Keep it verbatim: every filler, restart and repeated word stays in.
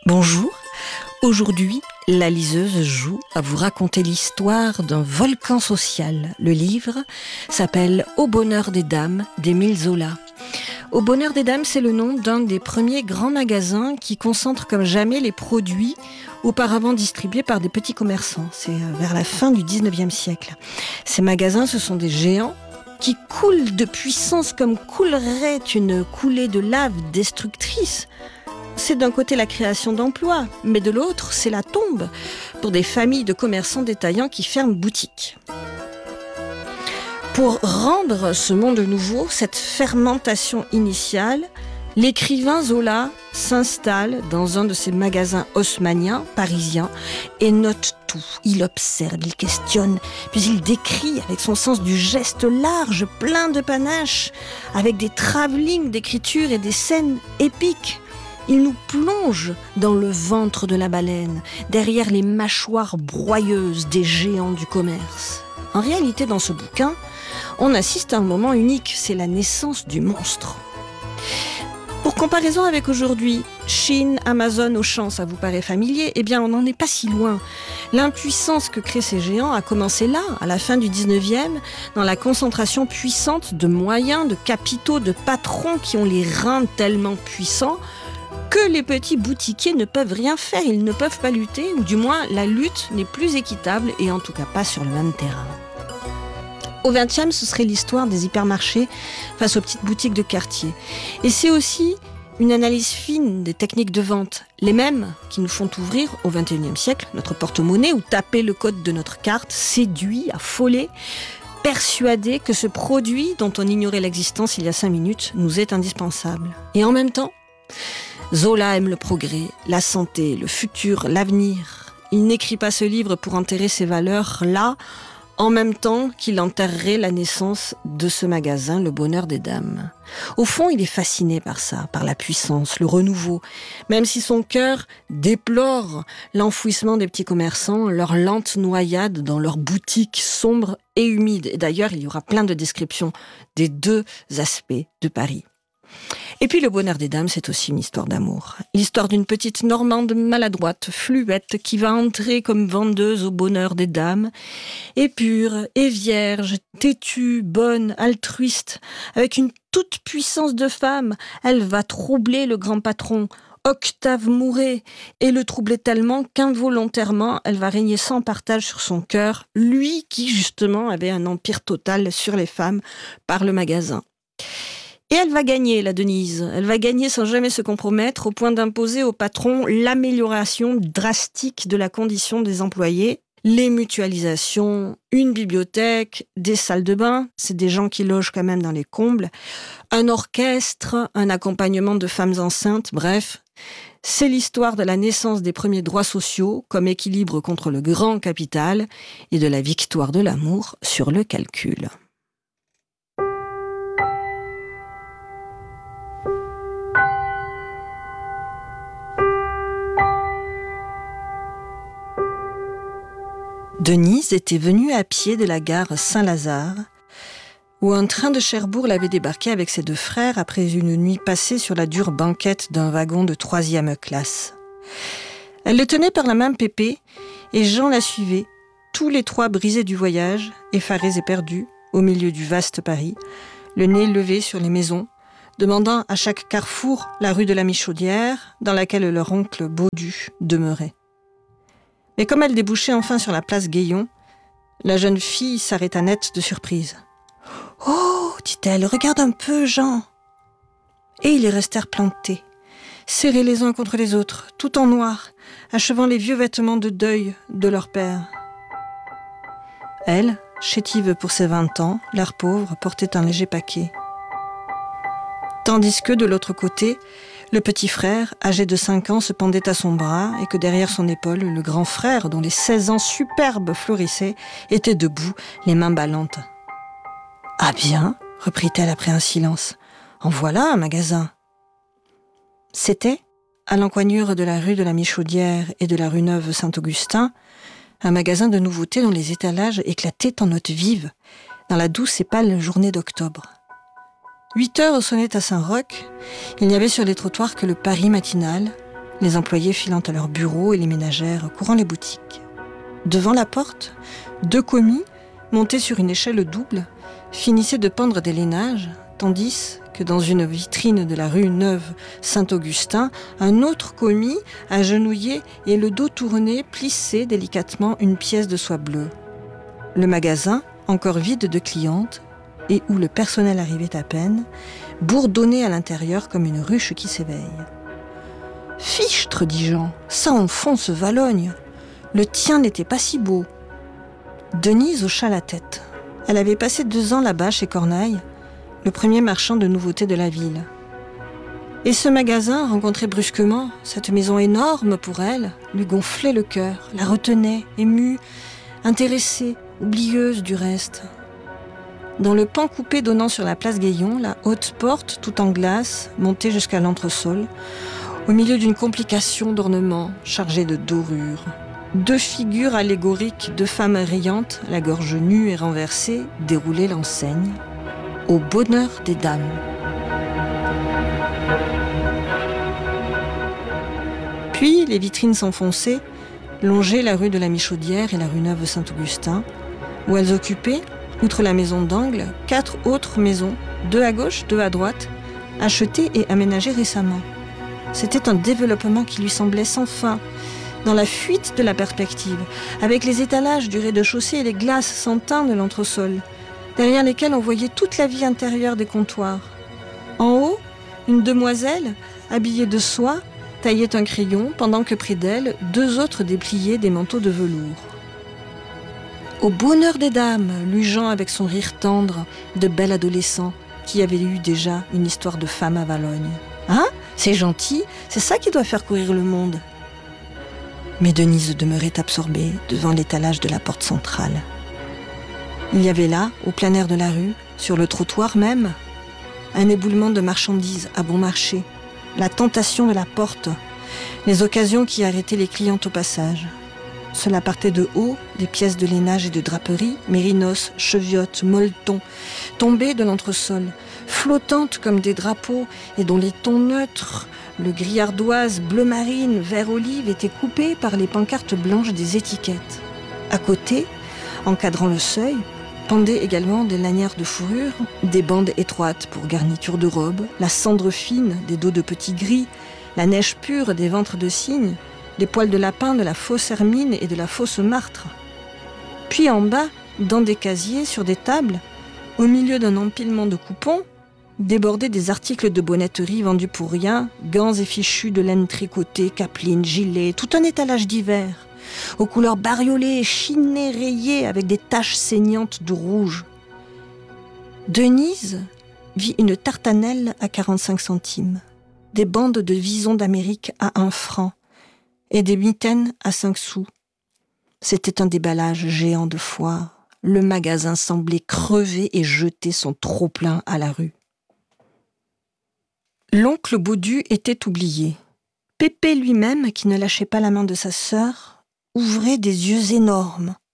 Bonjour, aujourd'hui, la liseuse joue à vous raconter l'histoire d'un volcan social. Le livre s'appelle « Au bonheur des dames » d'Émile Zola. Au bonheur des dames, c'est le nom d'un des premiers grands magasins qui concentre comme jamais les produits auparavant distribués par des petits commerçants. C'est vers la fin du dix-neuvième siècle. Ces magasins, ce sont des géants qui coulent de puissance comme coulerait une coulée de lave destructrice. C'est d'un côté la création d'emplois, mais de l'autre, c'est la tombe pour des familles de commerçants détaillants qui ferment boutique. Pour rendre ce monde nouveau, cette fermentation initiale, l'écrivain Zola s'installe dans un de ces magasins haussmanniens parisiens et note tout. Il observe, il questionne, puis il décrit avec son sens du geste large, plein de panache, avec des travelling d'écriture et des scènes épiques. Il nous plonge dans le ventre de la baleine, derrière les mâchoires broyeuses des géants du commerce. En réalité, dans ce bouquin, on assiste à un moment unique, c'est la naissance du monstre. Pour comparaison avec aujourd'hui, Chine, Amazon, Auchan, ça vous paraît familier ? Eh bien, on n'en est pas si loin. L'impuissance que créent ces géants a commencé là, à la fin du dix-neuvième, dans la concentration puissante de moyens, de capitaux, de patrons qui ont les reins tellement puissants que les petits boutiquiers ne peuvent rien faire, ils ne peuvent pas lutter, ou du moins la lutte n'est plus équitable et en tout cas pas sur le même terrain. Au vingtième, ce serait l'histoire des hypermarchés face aux petites boutiques de quartier. Et c'est aussi une analyse fine des techniques de vente, les mêmes qui nous font ouvrir au vingt et unième siècle notre porte-monnaie ou taper le code de notre carte, séduit, affolé, persuadé que ce produit dont on ignorait l'existence il y a cinq minutes nous est indispensable. Et en même temps, Zola aime le progrès, la santé, le futur, l'avenir. Il n'écrit pas ce livre pour enterrer ses valeurs là, en même temps qu'il enterrerait la naissance de ce magasin, le bonheur des dames. Au fond, il est fasciné par ça, par la puissance, le renouveau, même si son cœur déplore l'enfouissement des petits commerçants, leur lente noyade dans leurs boutiques sombres et humides. Et d'ailleurs, il y aura plein de descriptions des deux aspects de Paris. Et puis le bonheur des dames, c'est aussi une histoire d'amour. L'histoire d'une petite Normande maladroite, fluette, qui va entrer comme vendeuse au bonheur des dames, et pure, et vierge, têtue, bonne, altruiste, avec une toute puissance de femme. Elle va troubler le grand patron, Octave Mouret, et le troubler tellement qu'involontairement, elle va régner sans partage sur son cœur, lui qui justement avait un empire total sur les femmes par le magasin. Et elle va gagner, la Denise. Elle va gagner sans jamais se compromettre au point d'imposer au patron l'amélioration drastique de la condition des employés. Les mutualisations, une bibliothèque, des salles de bain, c'est des gens qui logent quand même dans les combles, un orchestre, un accompagnement de femmes enceintes, bref. C'est l'histoire de la naissance des premiers droits sociaux comme équilibre contre le grand capital et de la victoire de l'amour sur le calcul. Denise était venue à pied de la gare Saint-Lazare, où un train de Cherbourg l'avait débarquée avec ses deux frères après une nuit passée sur la dure banquette d'un wagon de troisième classe. Elle le tenait par la main pépée, et Jean la suivait, tous les trois brisés du voyage, effarés et perdus, au milieu du vaste Paris, le nez levé sur les maisons, demandant à chaque carrefour la rue de la Michaudière, dans laquelle leur oncle Baudu demeurait. Mais comme elle débouchait enfin sur la place Gaillon, la jeune fille s'arrêta net de surprise. « Oh !» dit-elle, « regarde un peu, Jean !» Et ils y restèrent plantés, serrés les uns contre les autres, tout en noir, achevant les vieux vêtements de deuil de leur père. Elle, chétive pour ses vingt ans, l'air pauvre, portait un léger paquet. Tandis que, de l'autre côté, le petit frère, âgé de cinq ans, se pendait à son bras et que derrière son épaule, le grand frère, dont les seize ans superbes florissaient, était debout, les mains ballantes. « Ah bien !» reprit-elle après un silence. « En voilà un magasin !» C'était, à l'encoignure de la rue de la Michaudière et de la rue Neuve-Saint-Augustin, un magasin de nouveautés dont les étalages éclataient en notes vives, dans la douce et pâle journée d'octobre. Huit heures sonnaient à Saint-Roch. Il n'y avait sur les trottoirs que le Paris matinal, les employés filant à leur bureau et les ménagères courant les boutiques. Devant la porte, deux commis, montés sur une échelle double, finissaient de pendre des lainages, tandis que dans une vitrine de la rue Neuve-Saint-Augustin, un autre commis, agenouillé et le dos tourné, plissait délicatement une pièce de soie bleue. Le magasin, encore vide de clientes, et où le personnel arrivait à peine, bourdonnait à l'intérieur comme une ruche qui s'éveille. « Fichtre, dit Jean, ça enfonce Valogne. Le tien n'était pas si beau. » Denise hocha la tête. Elle avait passé deux ans là-bas chez Cornaille, le premier marchand de nouveautés de la ville. Et ce magasin, rencontré brusquement, cette maison énorme pour elle, lui gonflait le cœur, la retenait, émue, intéressée, oublieuse du reste. Dans le pan coupé donnant sur la place Gaillon, la haute porte, toute en glace, montée jusqu'à l'entresol, au milieu d'une complication d'ornements chargés de dorures. Deux figures allégoriques de femmes riantes, la gorge nue et renversée, déroulaient l'enseigne. Au bonheur des dames. Puis les vitrines s'enfonçaient, longeaient la rue de la Michaudière et la rue Neuve-Saint-Augustin, où elles occupaient, outre la maison d'angle, quatre autres maisons, deux à gauche, deux à droite, achetées et aménagées récemment. C'était un développement qui lui semblait sans fin, dans la fuite de la perspective, avec les étalages du rez-de-chaussée et les glaces sans teint de l'entresol, derrière lesquels on voyait toute la vie intérieure des comptoirs. En haut, une demoiselle, habillée de soie, taillait un crayon, pendant que près d'elle, deux autres dépliaient des manteaux de velours. « Au bonheur des dames !» lut Jean avec son rire tendre de bel adolescent qui avait eu déjà une histoire de femme à Valogne. « Hein ? C'est gentil, c'est ça qui doit faire courir le monde !» Mais Denise demeurait absorbée devant l'étalage de la porte centrale. Il y avait là, au plein air de la rue, sur le trottoir même, un éboulement de marchandises à bon marché, la tentation de la porte, les occasions qui arrêtaient les clientes au passage. Cela partait de haut, des pièces de lainage et de draperie, mérinos, cheviotes, molletons, tombées de l'entresol, flottantes comme des drapeaux et dont les tons neutres, le gris ardoise, bleu marine, vert olive, étaient coupés par les pancartes blanches des étiquettes. À côté, encadrant le seuil, pendaient également des lanières de fourrure, des bandes étroites pour garniture de robe, la cendre fine des dos de petits gris, la neige pure des ventres de cygne, les poils de lapin de la fausse hermine et de la fausse martre. Puis en bas, dans des casiers, sur des tables, au milieu d'un empilement de coupons, débordaient des articles de bonnetterie vendus pour rien, gants et fichus de laine tricotée, capelines, gilets, tout un étalage d'hiver, aux couleurs bariolées, chinées, rayées, avec des taches saignantes de rouge. Denise vit une tartanelle à quarante-cinq centimes, des bandes de vison d'Amérique à un franc, et des mitaines à cinq sous. C'était un déballage géant de foire. Le magasin semblait crever et jeter son trop-plein à la rue. L'oncle Baudu était oublié. Pépé lui-même, qui ne lâchait pas la main de sa sœur, ouvrait des yeux énormes,